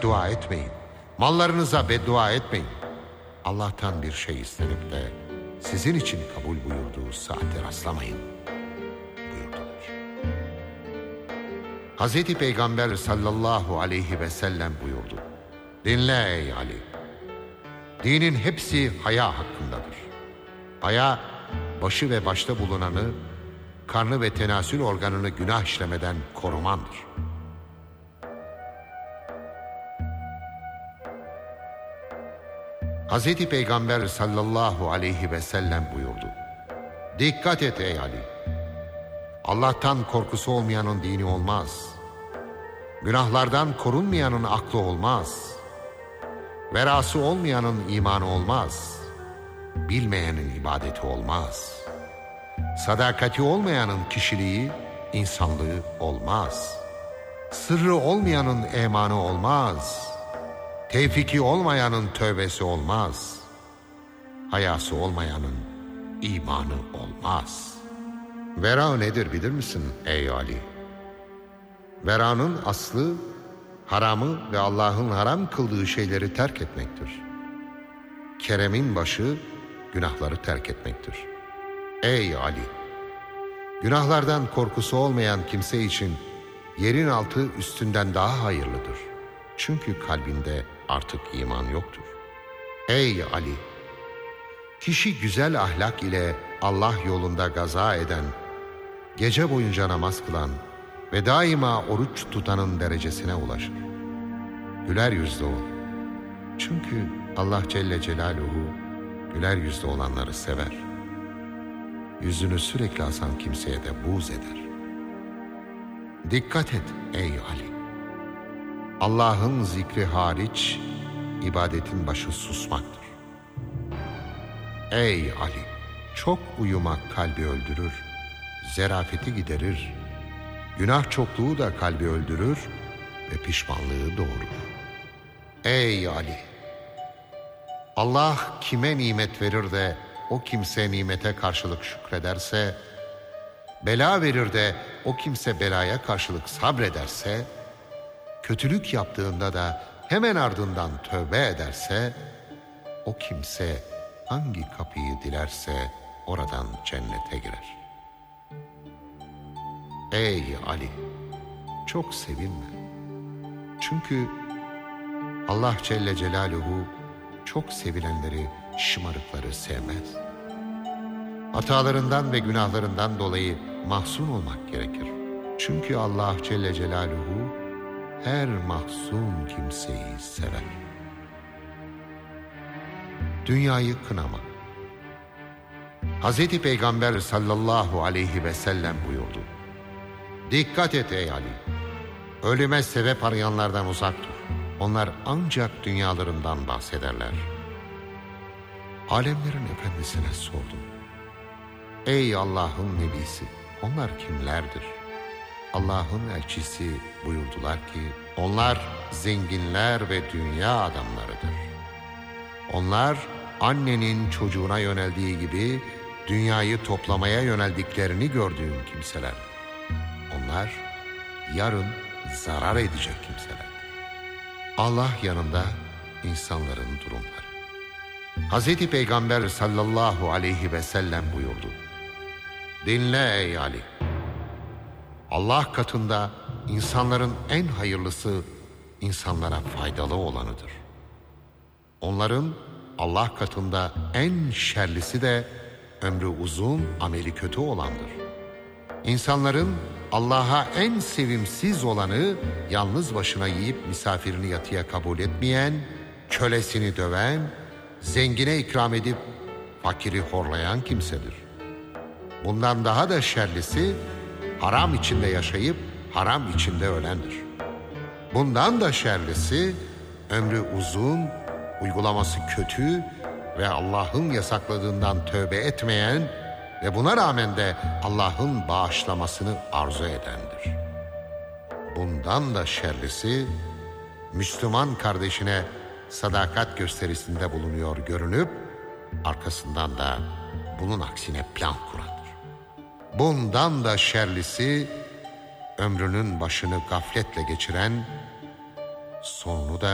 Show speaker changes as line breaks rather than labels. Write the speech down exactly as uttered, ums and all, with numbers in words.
beddua etmeyin. Mallarınıza beddua etmeyin. Allah'tan bir şey istenip de sizin için kabul buyurduğu saate rastlamayın buyurdular. Hazreti Peygamber sallallahu aleyhi ve sellem buyurdu. Dinle ey Ali. Dinin hepsi haya hakkındadır. Haya, başı ve başta bulunanı, karnı ve tenasül organını günah işlemeden korumandır. Hazreti Peygamber sallallahu aleyhi ve sellem buyurdu. Dikkat et ey Ali. Allah'tan korkusu olmayanın dini olmaz. Günahlardan korunmayanın aklı olmaz. Verası olmayanın imanı olmaz. Bilmeyenin ibadeti olmaz. Sadakati olmayanın kişiliği, insanlığı olmaz. Sırrı olmayanın emanı olmaz. Tevfiki olmayanın tövbesi olmaz. Hayası olmayanın imanı olmaz. Vera nedir bilir misin ey Ali? Veranın aslı, haramı ve Allah'ın haram kıldığı şeyleri terk etmektir. Keremin başı, günahları terk etmektir. Ey Ali! Günahlardan korkusu olmayan kimse için yerin altı üstünden daha hayırlıdır. Çünkü kalbinde artık iman yoktur. Ey Ali! Kişi güzel ahlak ile Allah yolunda gaza eden, gece boyunca namaz kılan ve daima oruç tutanın derecesine ulaşır. Güler yüzlü ol. Çünkü Allah Celle Celaluhu güler yüzlü olanları sever. Yüzünü sürekli asan kimseye de buğz eder. Dikkat et ey Ali! Allah'ın zikri hariç ibadetin başı susmaktır. Ey Ali! Çok uyumak kalbi öldürür, zerafeti giderir. Günah çokluğu da kalbi öldürür ve pişmanlığı doğurur. Ey Ali! Allah kime nimet verir de o kimse nimete karşılık şükrederse, bela verir de o kimse belaya karşılık sabrederse, kötülük yaptığında da hemen ardından tövbe ederse, o kimse hangi kapıyı dilerse oradan cennete girer. Ey Ali! Çok sevinme. Çünkü Allah Celle Celaluhu çok sevilenleri, şımarıkları sevmez. Hatalarından ve günahlarından dolayı mahzun olmak gerekir. Çünkü Allah Celle Celaluhu her mahzun kimseyi sever. Dünyayı kınama. Hazreti Peygamber sallallahu aleyhi ve sellem buyurdu. Dikkat et ey Ali! Ölüme sebep arayanlardan uzak dur. Onlar ancak dünyalarından bahsederler. Alemlerin efendisine sordum. Ey Allah'ın nebisi, onlar kimlerdir? Allah'ın elçisi buyurdular ki, onlar zenginler ve dünya adamlarıdır. Onlar annenin çocuğuna yöneldiği gibi dünyayı toplamaya yöneldiklerini gördüğüm kimseler. Onlar yarın zarar edecek kimseler. Allah yanında insanların durumları. Hazreti Peygamber sallallahu aleyhi ve sellem buyurdu. Dinle ey Ali! Allah katında insanların en hayırlısı insanlara faydalı olanıdır. Onların Allah katında en şerlisi de ömrü uzun, ameli kötü olandır. İnsanların Allah'a en sevimsiz olanı yalnız başına yiyip misafirini yatıya kabul etmeyen, kölesini döven, zengine ikram edip fakiri horlayan kimsedir. Bundan daha da şerlisi haram içinde yaşayıp haram içinde ölendir. Bundan da şerlisi ömrü uzun, uygulaması kötü ve Allah'ın yasakladığından tövbe etmeyen ve buna rağmen de Allah'ın bağışlamasını arzu edendir. Bundan da şerlisi Müslüman kardeşine sadakat gösterisinde bulunuyor görünüp arkasından da bunun aksine plan kurandır. Bundan da şerlisi ömrünün başını gafletle geçiren, sonunu da